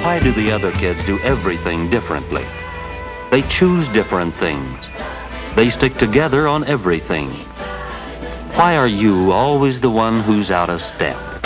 Why do the other kids do everything differently? They choose different things. They stick together on everything. Why are you always the one who's out of step?